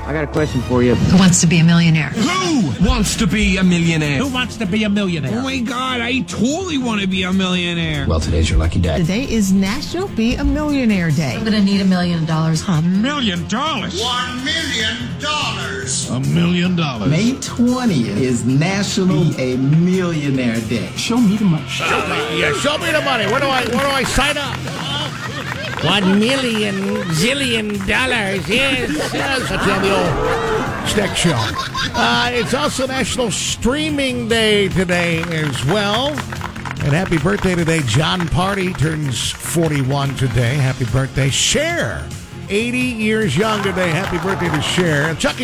I got a question for you. Who wants to be a millionaire? Who wants to be a millionaire? Who wants to be a millionaire? Oh my God, I totally want to be a millionaire. Well, today's your lucky day. Today is National Be a Millionaire Day. I'm gonna need $1 million. $1 million? $1 million. $1 million. May 20th is National Be a Millionaire Day. Show me the money. Show me the money. Where do I sign up? $1 million zillion dollars. Yes. That's on the old Steck Show. It's also National Streaming Day today as well. And happy birthday today. John Party turns 41 today. Happy birthday. Cher, 80 years young today. Happy birthday to Cher. Chuck